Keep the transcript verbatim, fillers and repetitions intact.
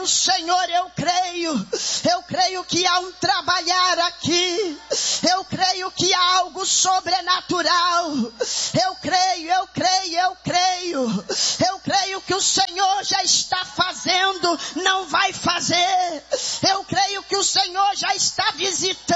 creio, Senhor, eu creio. Eu creio que há um trabalhar aqui. Eu creio que há algo sobrenatural. Eu creio, eu creio, eu creio. Eu creio que o Senhor já está fazendo, não vai fazer. Eu creio que o Senhor já está visitando.